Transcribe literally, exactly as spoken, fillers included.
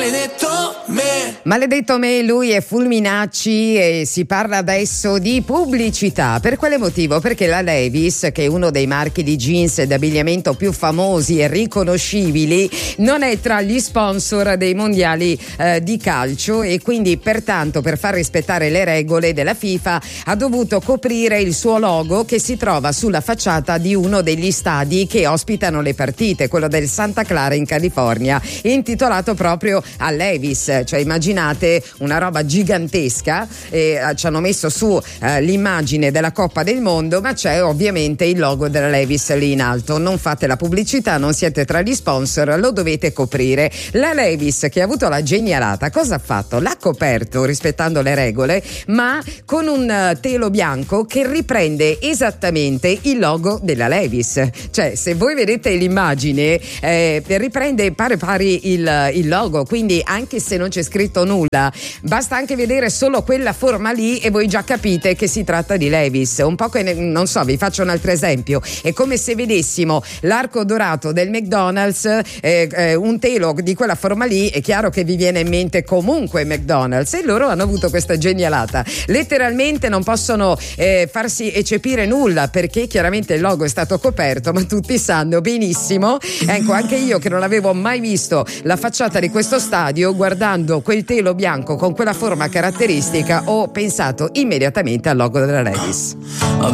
maledetto me. Maledetto me, lui è Fulminacci e si parla adesso di pubblicità. Per quale motivo? Perché la Levi's, che è uno dei marchi di jeans ed abbigliamento più famosi e riconoscibili, non è tra gli sponsor dei mondiali eh, di calcio e quindi pertanto, per far rispettare le regole della FIFA, ha dovuto coprire il suo logo che si trova sulla facciata di uno degli stadi che ospitano le partite, quello del Santa Clara in California, intitolato proprio a Levi's. Cioè immaginate una roba gigantesca, e eh, ci hanno messo su eh, l'immagine della Coppa del Mondo, ma c'è ovviamente il logo della Levi's lì in alto. Non fate la pubblicità, non siete tra gli sponsor, lo dovete coprire. La Levi's, che ha avuto la genialata, cosa ha fatto? L'ha coperto rispettando le regole, ma con un uh, telo bianco che riprende esattamente il logo della Levi's. Cioè, se voi vedete l'immagine, eh, riprende pari pari il, il logo, quindi anche se non c'è scritto nulla, basta anche vedere solo quella forma lì e voi già capite che si tratta di Levi's. Un po' che, non so, vi faccio un altro esempio, è come se vedessimo l'arco dorato del McDonald's, eh, eh, un telo di quella forma lì, è chiaro che vi viene in mente comunque McDonald's, e loro hanno avuto questa genialata. Letteralmente non possono eh, farsi eccepire nulla, perché chiaramente il logo è stato coperto, ma tutti sanno benissimo, ecco, anche io che non avevo mai visto la facciata di questo stadio, guardando quel telo bianco con quella forma caratteristica, ho pensato immediatamente al logo della Levi's.